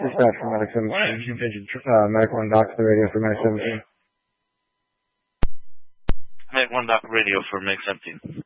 Dispatch for Medic 17. Medic 1 Doc to the radio for Medic 17. Medic 1 Doc radio for Medic 17.